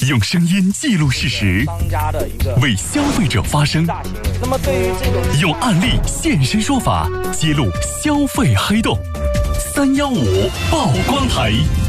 用声音记录事实， 商家的一个为消费者发声。 那么对于这种用案例现身说法，揭露消费黑洞。315曝光台。